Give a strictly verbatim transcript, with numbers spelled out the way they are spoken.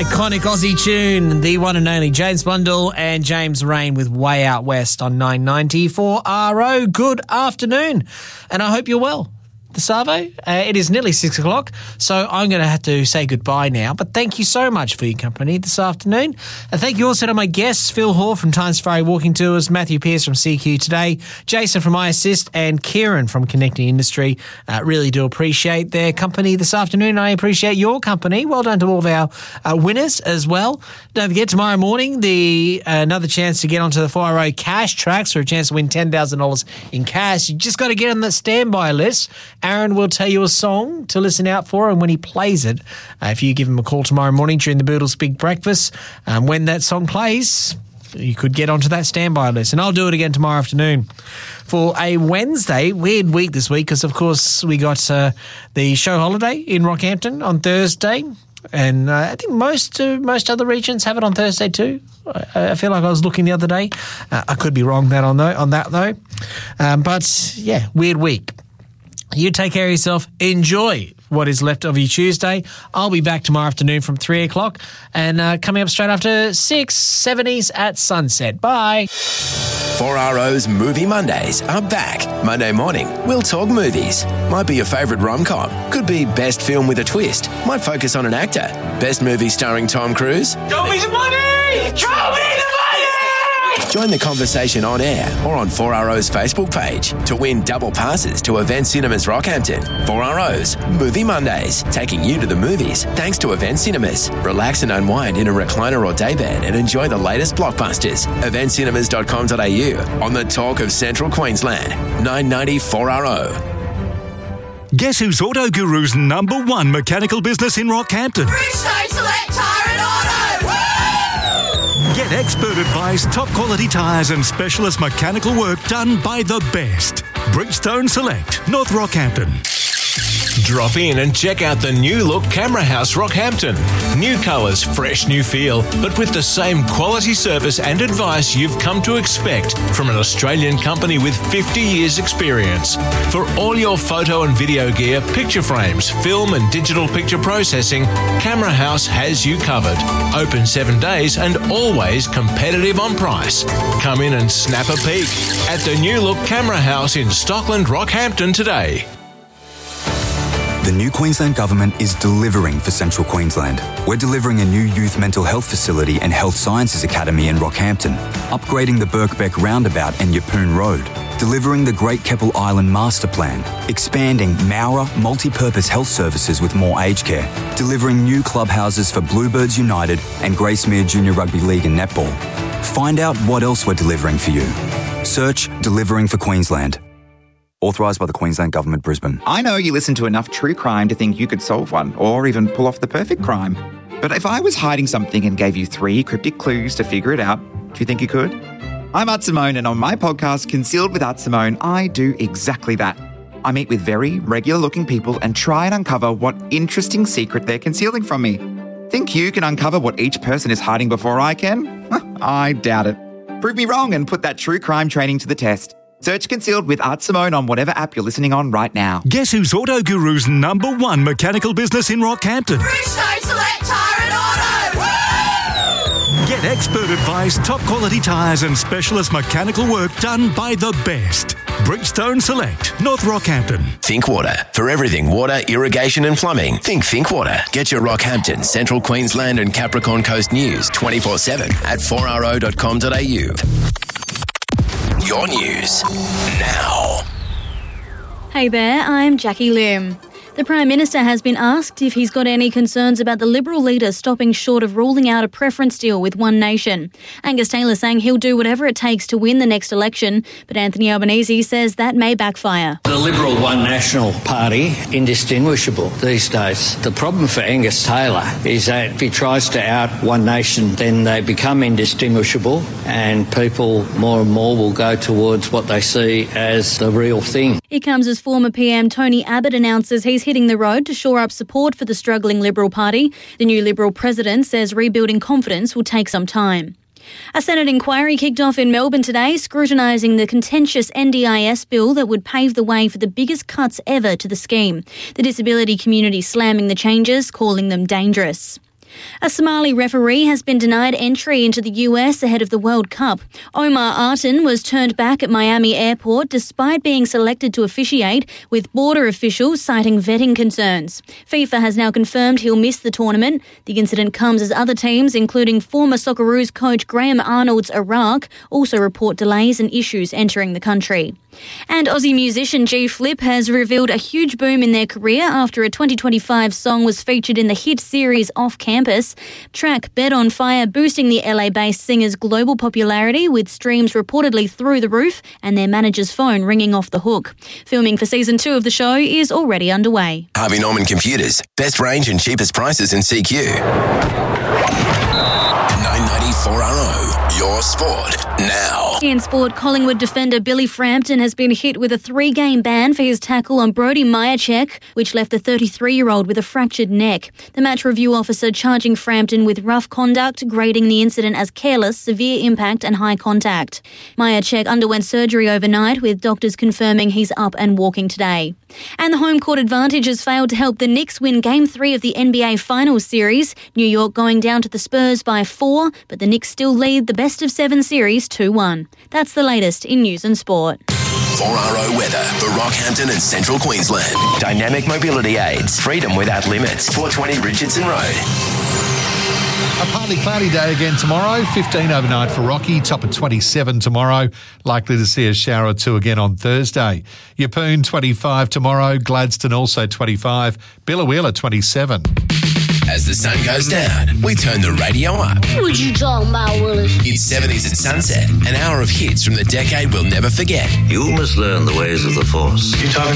Iconic Aussie tune, the one and only James Blundell and James Rain with Way Out West on nine ninety for R O. Good afternoon, and I hope you're well. The Savo, uh, it is nearly six o'clock, so I'm going to have to say goodbye now. But thank you so much for your company this afternoon. And thank you also to my guests, Phil Hall from Time Safari Walking Tours, Matthew Pearce from C Q Today, Jason from iAssist, and Kieran from Connecting Industry. Uh, really do appreciate their company this afternoon. I appreciate your company. Well done to all of our uh, winners as well. Don't forget, tomorrow morning, the uh, another chance to get onto the four R O cash tracks for a chance to win ten thousand dollars in cash. You just got to get on the standby list. Aaron will tell you a song to listen out for, and when he plays it, uh, if you give him a call tomorrow morning during the Boodles Big Breakfast, um, when that song plays, you could get onto that standby list. And I'll do it again tomorrow afternoon. For a Wednesday, weird week this week, because, of course, we got uh, the show holiday in Rockhampton on Thursday. And uh, I think most uh, most other regions have it on Thursday too. I, I feel like I was looking the other day. Uh, I could be wrong that on, though, on that, though. Um, but, yeah, weird week. You take care of yourself. Enjoy what is left of your Tuesday. I'll be back tomorrow afternoon from three o'clock and uh, coming up straight after six, seventies at sunset. Bye. four R O's Movie Mondays are back. Monday morning, we'll talk movies. Might be your favourite rom-com. Could be best film with a twist. Might focus on an actor. Best movie starring Tom Cruise. Show me the money! Show me the money! Join the conversation on air or on four R O's Facebook page to win double passes to Event Cinemas Rockhampton. four R O's Movie Mondays, taking you to the movies thanks to Event Cinemas. Relax and unwind in a recliner or daybed and enjoy the latest blockbusters. event cinemas dot com dot a u on the talk of Central Queensland. nine ninety four R O. Guess who's Auto Guru's number one mechanical business in Rockhampton? Bridgestone Select Tyre and Auto! Woo! Get expert advice, top quality tyres and specialist mechanical work done by the best. Bridgestone Select, North Rockhampton. Drop in and check out the new look Camera House Rockhampton. New colours, fresh new feel, but with the same quality service and advice you've come to expect from an Australian company with fifty years experience. For all your photo and video gear, picture frames, film and digital picture processing, Camera House has you covered. Open seven days and always competitive on price. Come in and snap a peek at the new look Camera House in Stockland, Rockhampton today. The new Queensland Government is delivering for Central Queensland. We're delivering a new youth mental health facility and health sciences academy in Rockhampton, upgrading the Birkbeck Roundabout and Yeppoon Road, delivering the Great Keppel Island Master Plan, expanding Mowra multi-purpose health services with more aged care, delivering new clubhouses for Bluebirds United and Gracemere Junior Rugby League and Netball. Find out what else we're delivering for you. Search Delivering for Queensland. Authorised by the Queensland Government, Brisbane. I know you listen to enough true crime to think you could solve one, or even pull off the perfect crime. But if I was hiding something and gave you three cryptic clues to figure it out, do you think you could? I'm Art Simone, and on my podcast, Concealed with Art Simone, I do exactly that. I meet with very regular-looking people and try and uncover what interesting secret they're concealing from me. Think you can uncover what each person is hiding before I can? I doubt it. Prove me wrong and put that true crime training to the test. Search Concealed with Art Simone on whatever app you're listening on right now. Guess who's Auto Guru's number one mechanical business in Rockhampton? Bridgestone Select Tyre and Auto! Woo! Get expert advice, top quality tyres and specialist mechanical work done by the best. Bridgestone Select, North Rockhampton. ThinkWater. For everything water, irrigation and plumbing, think ThinkWater. Get your Rockhampton, Central Queensland and Capricorn Coast news twenty-four seven at four r o dot com dot a u. Your news now. Hey there, I'm Jackie Lim. The Prime Minister has been asked if he's got any concerns about the Liberal leader stopping short of ruling out a preference deal with One Nation. Angus Taylor saying he'll do whatever it takes to win the next election, but Anthony Albanese says that may backfire. The Liberal One National Party, indistinguishable these days. The problem for Angus Taylor is that if he tries to out One Nation, then they become indistinguishable and people more and more will go towards what they see as the real thing. It comes as former P M Tony Abbott announces he's hitting the road to shore up support for the struggling Liberal Party. The new Liberal president says rebuilding confidence will take some time. A Senate inquiry kicked off in Melbourne today, scrutinising the contentious N D I S bill that would pave the way for the biggest cuts ever to the scheme. The disability community slamming the changes, calling them dangerous. A Somali referee has been denied entry into the U S ahead of the World Cup. Omar Artin was turned back at Miami Airport despite being selected to officiate, with border officials citing vetting concerns. FIFA has now confirmed he'll miss the tournament. The incident comes as other teams, including former Socceroos coach Graham Arnold's Iraq, also report delays and issues entering the country. And Aussie musician G Flip has revealed a huge boom in their career after a twenty twenty-five song was featured in the hit series Off Campus. Track Bed on Fire boosting the L A-based singer's global popularity, with streams reportedly through the roof and their manager's phone ringing off the hook. Filming for season two of the show is already underway. Harvey Norman Computers. Best range and cheapest prices in C Q. nine ninety four R O. Your sport now. In sport, Collingwood defender Billy Frampton has been hit with a three-game ban for his tackle on Brody Myercheck, which left the thirty-three-year-old with a fractured neck. The match review officer charging Frampton with rough conduct, grading the incident as careless, severe impact and high contact. Myercheck underwent surgery overnight, with doctors confirming he's up and walking today. And the home court advantage has failed to help the Knicks win Game three of the N B A Finals series. New York going down to the Spurs by four, but the Knicks still lead the best of seven series two one. That's the latest in news and sport. four R O weather for Rockhampton and Central Queensland. Dynamic mobility aids. Freedom without limits. four twenty Richardson Road. A partly cloudy day again tomorrow, fifteen overnight for Rocky, top at twenty-seven tomorrow. Likely to see a shower or two again on Thursday. Yeppoon twenty-five tomorrow, Gladstone also twenty-five, Billawheeler twenty-seven. As the sun goes down, we turn the radio up. What you talking about, Willis? It's seventies at sunset, an hour of hits from the decade we'll never forget. You must learn the ways of the Force. You talking